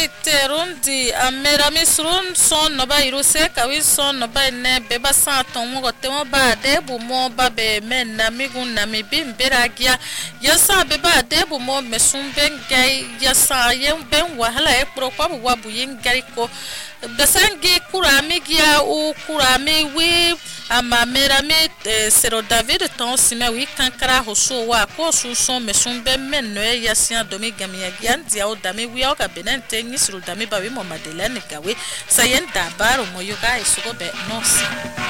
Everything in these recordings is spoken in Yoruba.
Terundi amerami surun son no ba iruse kawi son no ba ne beba sa ton go temo ba debu mo ba be men na migun na mi bim beragia yasa beba debu mo mesum ben gai yasa yem ben wahala e pro kwa bu wabu yin gariko dasangi kurami gia u kurami wi ama merami sero David ton sima wi kankara hoso wa ko su son mesum ben men no yasia domi gamia gian dia o dami wi o ka benente ni suru dami ba wi mo Madeleine gawe sayen dabaru mo yoga isugo be nosi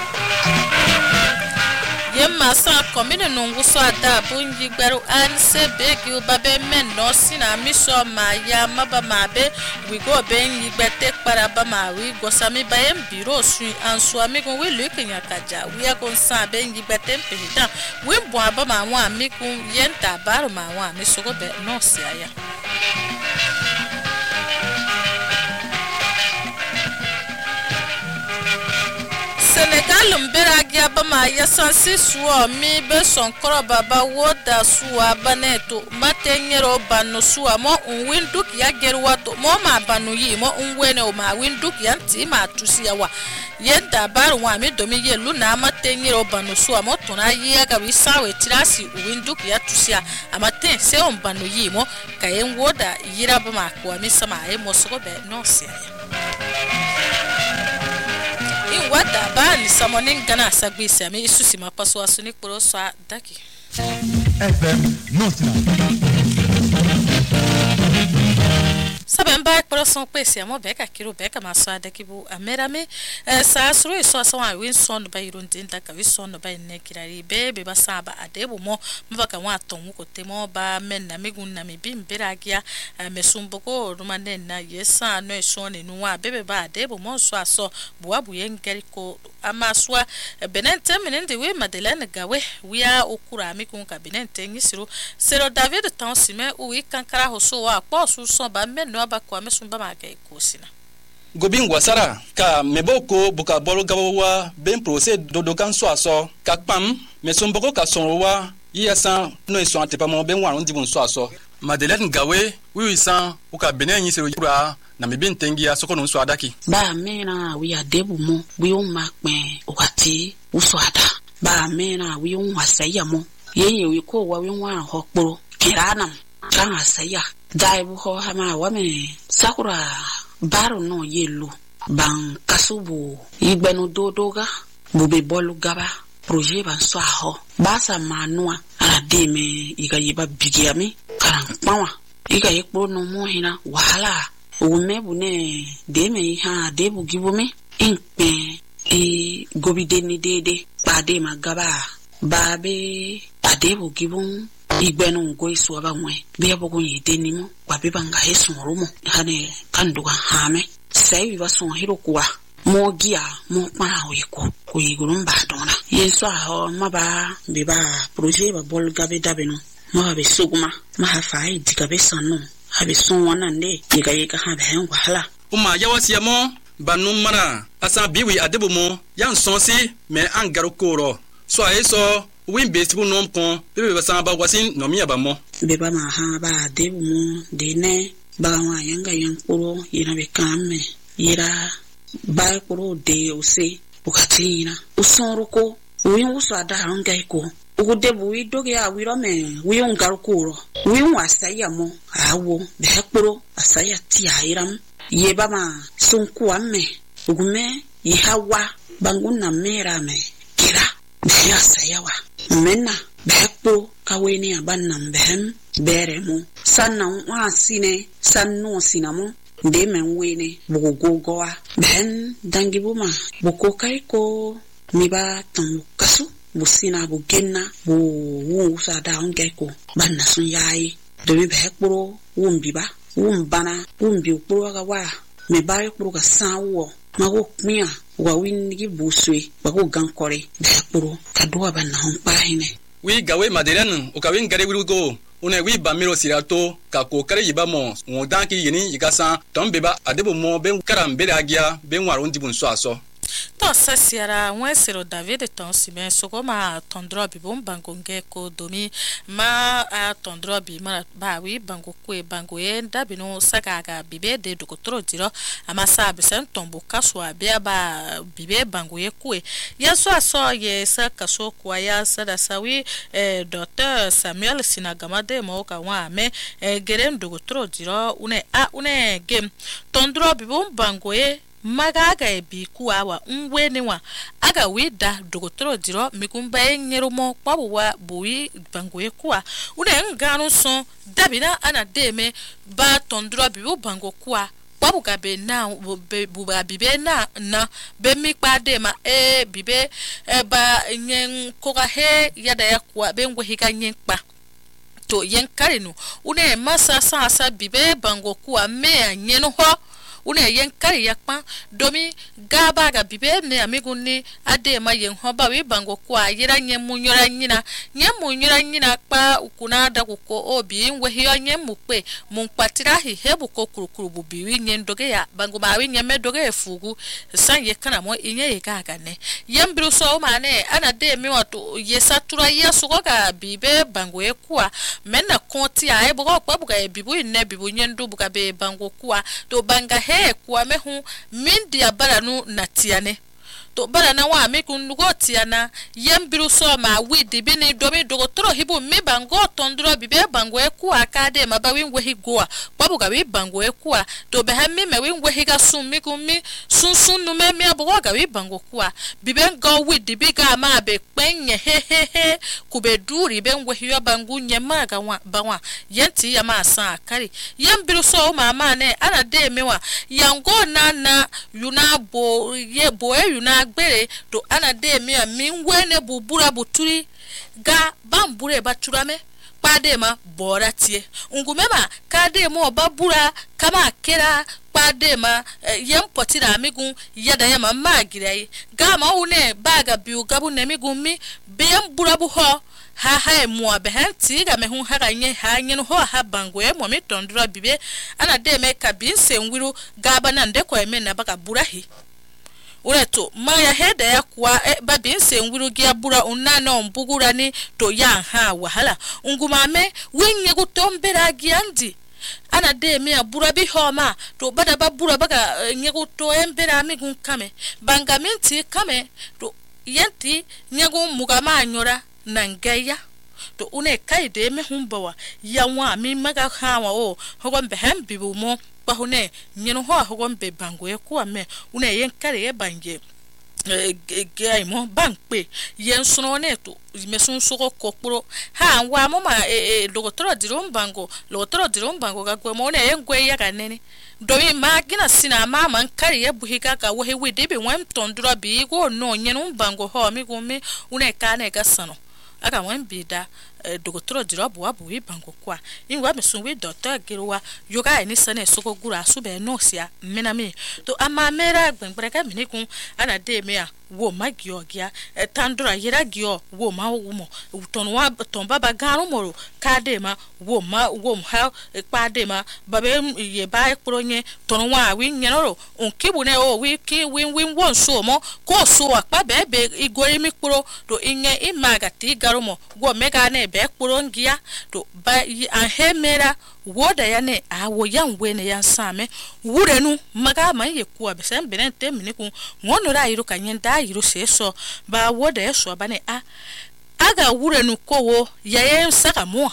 yemma sa komine nungu so ada bunji gbaru an se begi u babe men nosi na miso ma ya maba mabe we go ben yigbete para ba ma wi go sami ba em biro su an so amigo we lukenya kaja we go sa ben yigbete mpehida we bo aba ma wa amigo yen dabaru ma wa misugo be nosi aya Senegal mberagia bama yasansi suo mi be sonkoro baba woda suwa baneto matenyero banu suwa mo unwinduk ya gerwato mo ma banu yi mo unwene o ma winduk yanti ma tusia wa yenda baru wa mi domi ye luna matenyero banu suwa mo tona yi ga wisawe tirasi uwinduk ya tusia amaten se on banu yi mo kayen woda yira bama ko mi sama e mo sogo be no sia wada ba ni samonin gana sagbi sami isusi mapaso asuni kuro swa daki FM Notina Sabemba koroson pese amo beka kiro beka maso daki bu amerame sa suru iso so an winson ba irundi ndaka wison ba nekirari bebe basaba adebu mo mbaka wa tongu ko temo ba menna migun na mibimberagia mesumboko rumane na yesa no esone nuwa bebe ba adebu mo so aso buabu yengeriko amaswa benente menende we Madeleine gawe wia okura mikun ka benente ngisiru sero David tansime uwi kankara hoso wa kwa su so ba menno ba kwa mesumba make kosina Gobin wasara ka meboko buka bolo gawa ben procès dodokan so aso ka pam mesumboko ka sonwa yasa no eso atepa mo ben waron dibun so aso Madeleine gawe wi san uka benen yisiru yura na mebin tengia soko no so adaki ba mena wi adebu mo wi o makpe okati uso ada ba mena wi o wasaya mo yeye wi ko wa wi wa hokporo kiranam kan asaya daibu ho hama wa me sakura baro no yelu ban kasubu igbenu dodoga bube bolu gaba projet ban so aho basa manua ademe iga yiba bigiami karan pawa iga yekpo no mo hina wala umebu ne deme ha debu gibume inpe gobideni dede bade magaba babe adebu gibun igbenu ngoi suaba mwe bebo kunyi denimo babiba nga hesu rumo hane kanduga hame sai baso hiro kuwa mogia mo para wiko kuyigurumba dona yeso aho maba beba projet ba bol gabe dabeno ma be suguma ma hafai digabe sanu habe sonwana nde yega habe hen wahala uma yawasiyamo banum mara asa biwi adebumo yan sonsi me angaro koro so ayeso win besibu nom kon bebe basanga ba wasin no miya ba mo beba ma ha ba debu mo de ne ba wa yanga yankuro yina be kamme yira ba kuro de ose bukatina usonruko win uso ada hangai ko ugu debu wi doge a wiro me wi ongaro kuro wi wasaya mo awo be kuro asaya ti airam yeba ma sunku amme ugume yihawa banguna mera me kira be asaya menna bekpo kaweni abanam behem beremu sanna wa sine sanno sinamo de menwene bugogowa ben dangibuma bukokaiko miba tamukasu busina bugenna bu usada ongeiko banna sun yayi de bekpo wumbiba wumbana wumbi ukuro ga wa me bare kuro ga sanwo mago mia wa wingi buswe bago gankore bekpo kadwa banna honpahine wi gawe Madeleine ukawin gare wirugo une wi bamiro sirato ka ko kare yibamo ngodanki yini yigasa tombeba adebo mo ben karambere agia ben waron dibun so aso to sasiara wesero David tonsime sogoma tondrobi bombango ngeko domi ma a tondrobi ma bawi bango kwe bango enda bino sagaga bibe de dokotoro diro amasa besen tombo kaswa bia ba bibe bango yekwe yaso aso ye sa kaso kwa ya sada sawi Dr. Samuel Sinagamade mo ka wa me gerem dokotoro diro une game tondrobi bombango magaga ebi kuwa ngwene wa aga wida dokotoro diro mikumba nyerumo kwabuwa buyi bangoye kuwa une ngano son dabina ana deme ba tondro bibu bango kuwa kwabuga be na buba bibe na be mikpa dema bibe ba nyen koga he yada ya kuwa be ngwe higa nyenkpa to yenkarinu une masa sa bibe bango kuwa me nyeno ho une yenkari yakpa domi gaba ga bibe ne amiguni ade ma yen hoba wi bango kwa yira nyemunyora nyina kpa ukuna da kuko obi nwe hiyo nyemukpe munkpatira hi hebu ko kurukuru bubi wi nyendoge ya bango ma wi nyemedoge efugu san yekana mo inye yekaga ne yembiru so ma ne ana de mi wato yesatura yesugo ga bibe bango ekwa menna konti a ebo ko buga ebibu ne bibu nyendu buga be bango kwa to banga he kwa mehu mindi ya baranu natiane to barana wa mekundugo tiana yembiru so ma widi bini domi dogotoro hibu mi bango tondro bibe bango eku akade mabawi ngwe higoa babuga wi bango eku to behami me wi ngwe higa sumi kumi sunsun no me abuga wi bango kwa bibe ngo widi biga ma be kpenye he kube duri be ngwe hiyo bangu nyema ga wa banwa yenti ya ma san akari yembiru so ma ma ne ana de mewa yango na yuna bo ye bo yuna gbere to ana de mi a minwene bubura buturi ga bambure baturame pade ma bora tie ngumema kade mo babura kama kera pade ma yempotira amigun yada yama magirai ga ma une baga biu gabu ne migumi bembura bu ho ha mo abehenti ga me hu ha nye ha nye no ho ha bango e mo mi tondra bibe ana de me ka bin senwiru ga bana ndeko eme na baka burahi ureto maya heda ya kwa babi nsenwiru gia bura unana mbugura ni to ya ha wahala ngumame winye gutombera giandi ana de me abura bi homa to bada babura baga nyego to embera migun kame bangaminti kame to yenti nyego mugama anyora nangaya to une kaide me humbawa yawa mi maga hawa o hogombe hembibu mo bahune nyeno ho hogombe bango ekuwa me une yenkare ye banje gaimo bankpe yensuno neto mesun soko kokpro ha wa mama logotoro dirombango gagwe mo ne engwe ya kanene domi magina sina mama nkari ye buhika ka wo he widebe wem tondura bi go no nyeno bango ho mi gumi une kane gasano aka wembida dogotoro dirobu wabu bango kwa inwa mesunwe doctor giruwa yoga eni sane soko gura sube nosia menami to amamera gbenbreka minikun ana de me a wo magiogia tandura yira gio wo ma wo tonwa tomba bagaru moro kadema wo ha kpadema babe ye ba ekpronye tonwa wi nyenoro onkebu ne o wi ki win won so mo ko so akpa bebe igori mikpro to inye imagati garumo go mega ne be ekpro ngia to ba ahemera woda yane awo yanwe ne yansame wurenu maga man yekuwa besen benente miniku ngono ra iru kanyenda iru seso ba woda yeso bane aga wurenu kowo yayen saka mo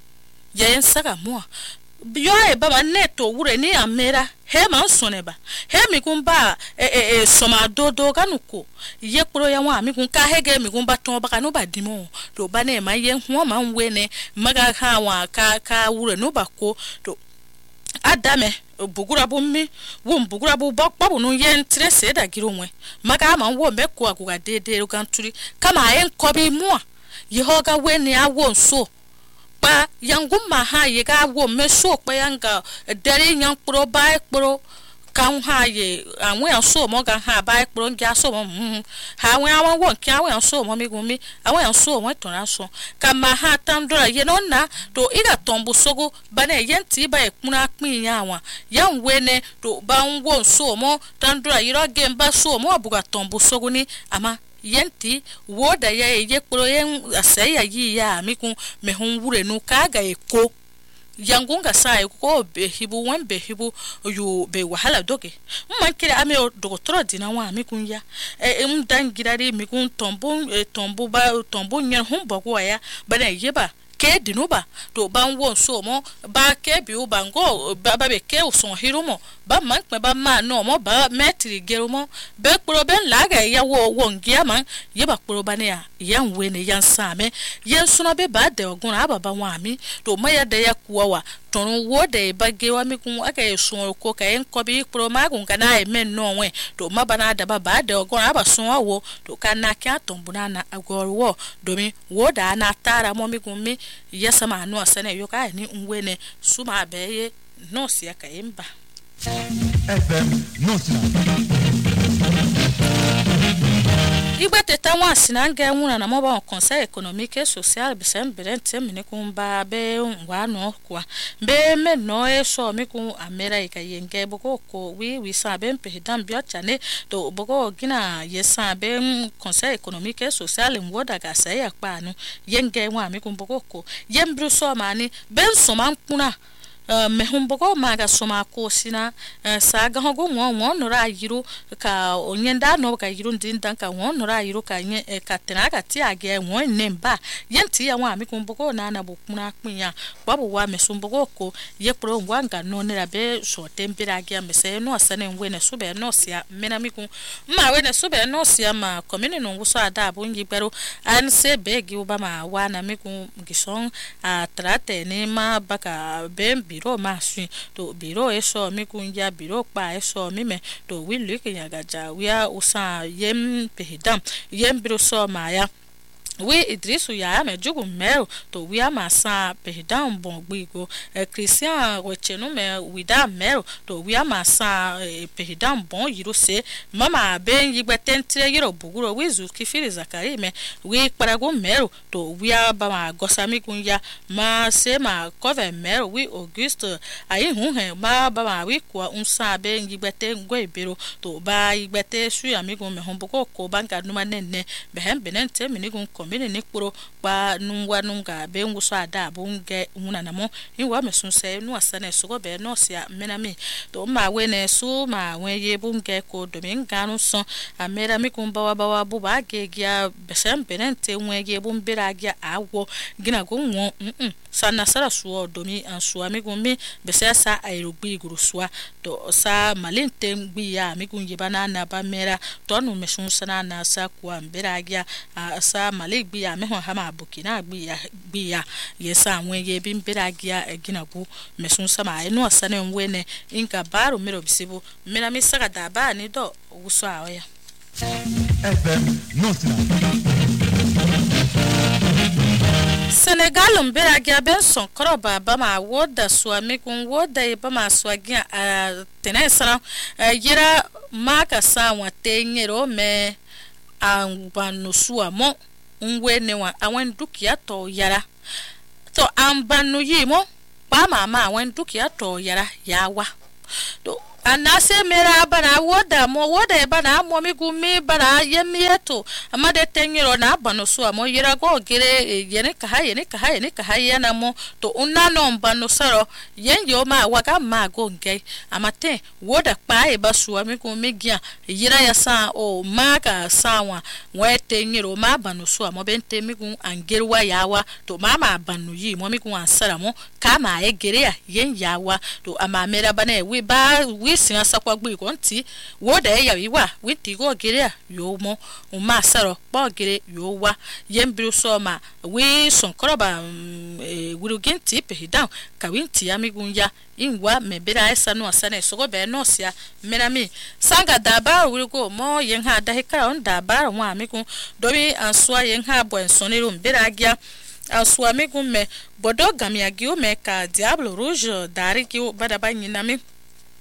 yo baba neto wureni amera he man soneba he mikumba soma dodo kanuko yekpro ya wa mikun ka hege mikumba ton baka no badimo to bane ma yen ho man wene maga ha wa ka wurenu bako to adame bugura bummi bugura bu babu no yen trese da gironwe maga man wo meko akuga dede ruganturi kama yen kobi mo yehoga wene awo so pa yanguma ha yega wo meso pa yanga dare nyang pro ba pro kan ha ye anwe anso mo ga ha ba ekporo ngi aso mo ha anwe awon won ki anwe anso mo mi gumi anwe anso mo to na so kama ha tandora ye no na to ida tombu sogo bana yenti ba ekuna pin ya wa yan wene to ba nwo so mo tandora yiro gemba so mo abuga tombu sogo ni ama yenti woda ya ye kporo yen asaya yi ya mi kun me hun wure nu kaga eko yangunga sai ko be hibu wan be hibu yu be wahala doge man kire ame doctor dina wa mi kun ya dan gidare mi kun tombo nyen hun bogo ya bana yeba ke dinuba to ban won so mo ba ke bi u bango ba be ke o son hirumo ba man pe ba ma no mo ba metri gerumo be kporo ben laga ya wo wongia man yeba kporo bane ya yan we ne yan same yan suna be ba de ogun ababa wa mi to maya de ya kuwa ton wo de ba ge wa mi kun aka yesun ko ka en ko bi kporo ma gun kana e men no we to ma bana da ba de ogun aba sun wo to kana kya ton bunana agorwo domi wo da na tara mo mi kun mi yesa ma no asane yo ka ni unwene suma beye no sia ka emba FM Notna Igba teta wa sinanga nwuna na moba conseil économique et social bisem berente mine kun ba be wa no kwa be me no e so mi kun America yenge boko ko wi sa be president bio chane to boko gina yesa be conseil économique et social mwoda ga sai akpa no yenge wa mi kun boko ko yembru so mani ben so man kuna me humbogo maga soma ko sina saga hogo won nora yiru ka onyenda no ka yiru ndindan ka won nora yiru ka nye ka tenaga ti age won nemba yenti ya wa mi kumbogo na na bukuna kpinya babu wa me sumbogo ko ye pro wanga no ne be so tempira age me se no asane we ne sube no sia mena mi kun ma we ne sube no sia ma komini no nguso ada bu ngi pero an se begi uba ma wa na mi kun gison a trate ne ma baka bembi biro mashi to biro eso mi kunja biro pa eso mi me to wilu ke nyagaja wia usa yem pehidam yem biro so maya we Idrisu ya me jugu mero to we amasa pehidam bon gbigo Christian wechenu me wida mero to we amasa pehidam bon yiro se mama ben yigbetentre yiro buguro we Zulkifili Zakari me we parago mero to we abama gosami kunya ma se ma cover mero we Auguste ayi hunhe ma bama we kwa unsa ben yigbete ngwebero to ba yigbete su amigo me homboko ko banka numa nenne behem benente minigun mini ni kporo ba nungwa nunga be nguso ada bunge nguna namo inwa mesunse nu asane sugo be no sia menami to ma we ne su ma we ye bunge ko dominga no so amera mi kumba wa buba gegia besem benente we ye bumbira gia awo gina go won sana sara suo domi ansu amigumi besesa aerugbi guruswa to sa malinte ngbi ya amigun yebana na ba mera to nu mesunse na sa kwa mbira gia sa gbi ya meho hama bukina gbi ya yesa nwe ye bimbira gia eginagu mesun sama enu asane nwene inka baro mero bisibu mena misaka daba ni do wuso aoya FM Notna Senegal mbira gia benson koroba ba ma woda swami kun woda e ba ma swagia tenesa yira maka sawa tenyero me anbanusua mo ngwene wa awen dukia to yara to ambanu yimo pa mama awen dukia to yara yawa to anase mera bana woda e bana mo mi gumi bana yemieto amade tenyero na bano so amo yira go gere yene kahaye na mo to unano mbano saro yenyo ma waga ma go ngai amate woda pa e basu ami gumi gia yira ya sa o maka sawa we tenyero ma bano so amo bente mi gun angerwa yawa to mama banu yi mo mi gun ansara mo kama e gere ya yen yawa to amamera bana we ba singa sakwa gbi konti woda ya wiwa winti go gere yo mo uma saro bo gere yo wa yembiru so ma we son koroba wirugenti pehidan ka winti amigunya inwa mebera esa no asane so go be no sia menami sanga daba wirugo mo yen ha da hekara on daba wa amigun dobi answa yen ha bo ensoniru mbera agia answa amigun me bodo gamia giu me ka Diable Rouge dari giu badaba nyinami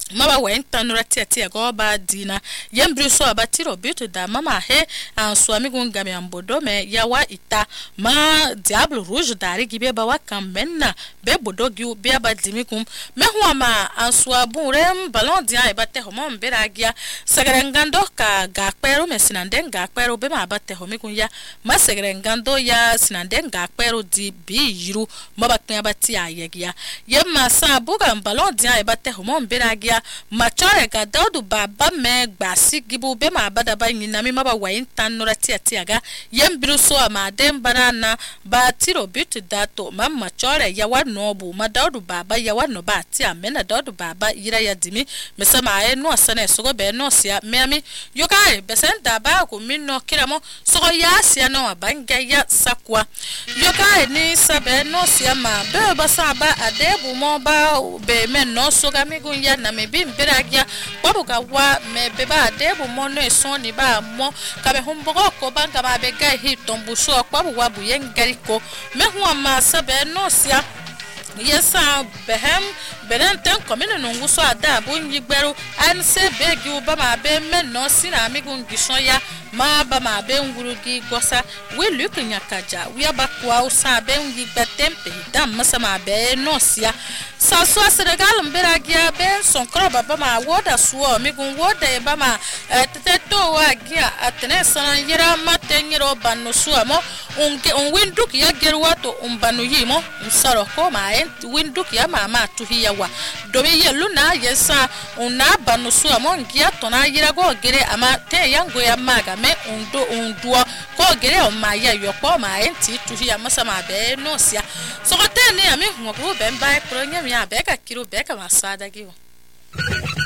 maba wen tanura tia go ba dina yembri so abatiro bitu da mama he an swami gunga me ambodo me yawa ita ma diablo rouge dari gibe ba wa kamenna be bodo gi be abadimi kum me huwa ma an swabu rem balon dia e batte homo mberagia sagarengando ka ga pero me sinanden ga pero be ma batte homi kunya ma sagarengando ya sinanden ga pero di bi yiru maba knya bati ayegia yemma sa buga balon dia e batte homo mberagia machore ga daudu baba me gbasi gibu be ma bada ba nyina mi maba wayin tanura tiaga yembiru so ma dem banana ba tiro bitu dato ma machore ya wanobu ma daudu baba ya wano ba ti amena daudu baba yira ya dimi mesama e no sana so go be no sia meami yokai besen da ba ko minno kiramo so ya sia no abanga ya sakwa yokai ni sabe no sia ma be ba saba adebu mo ba be men no so ga mi gun ya na me bi mberagia babuga wa me beba debu mono esoni ba mo kabe humbogo ko banga ba be ga hi tombuso babu wa bu yengariko me huwa ma sabe no sia yesa behem benenten komine nungu so ada bu nyigberu an se begi u ba ma be men no sina amigun gishon ya ma ba ma be ngurugi gosa we luku nyakaja we abakwa u sa be ngigbe tempe dam masa ma be no sia sa so Senegal mberagia ben son kroba ba ma woda suo migun woda e ba ma teteto wa gia atene sana yira matenyiro banu suo mo un winduk ya gerwato banu yimo nsaro ko ma winduk ya mama tuhiya wa dobe yeluna yesa una banu suo mo ngia tona yira go gere ama te yango ya maga me unduo ko gere o ma ya yopo ma enti tuhiya masa ma be no sia so ko te ne ami huo be mbai pro nya mi abeka kiro beka masada giwo